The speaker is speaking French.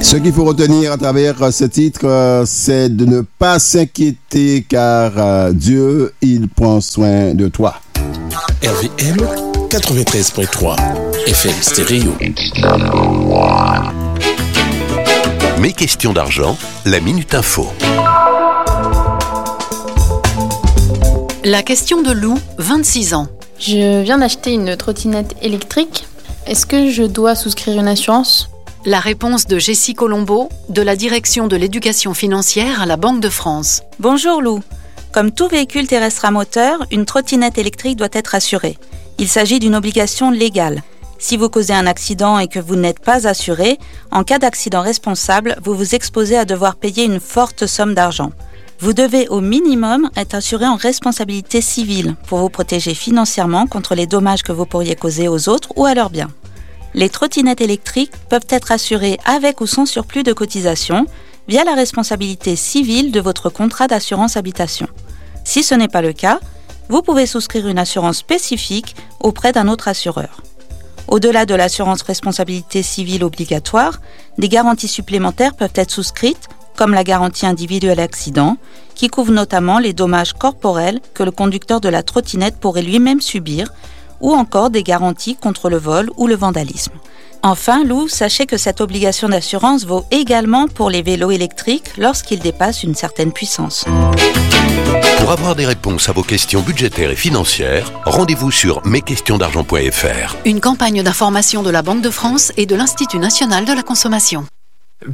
Ce qu'il faut retenir à travers ce titre, c'est de ne pas s'inquiéter car Dieu, il prend soin de toi. RVM 93.3 FM Stéréo. Mes questions d'argent, la Minute Info. La question de Lou, 26 ans. Je viens d'acheter une trottinette électrique. Est-ce que je dois souscrire une assurance ? La réponse de Jessie Colombo, de la Direction de l'éducation financière à la Banque de France. Bonjour Lou. Comme tout véhicule terrestre à moteur, une trottinette électrique doit être assurée. Il s'agit d'une obligation légale. Si vous causez un accident et que vous n'êtes pas assuré, en cas d'accident responsable, vous vous exposez à devoir payer une forte somme d'argent. Vous devez au minimum être assuré en responsabilité civile pour vous protéger financièrement contre les dommages que vous pourriez causer aux autres ou à leurs biens. Les trottinettes électriques peuvent être assurées avec ou sans surplus de cotisation via la responsabilité civile de votre contrat d'assurance habitation. Si ce n'est pas le cas, vous pouvez souscrire une assurance spécifique auprès d'un autre assureur. Au-delà de l'assurance responsabilité civile obligatoire, des garanties supplémentaires peuvent être souscrites, comme la garantie individuelle accident, qui couvre notamment les dommages corporels que le conducteur de la trottinette pourrait lui-même subir, ou encore des garanties contre le vol ou le vandalisme. Enfin, Lou, sachez que cette obligation d'assurance vaut également pour les vélos électriques lorsqu'ils dépassent une certaine puissance. Pour avoir des réponses à vos questions budgétaires et financières, rendez-vous sur mesquestionsdargent.fr. Une campagne d'information de la Banque de France et de l'Institut national de la consommation.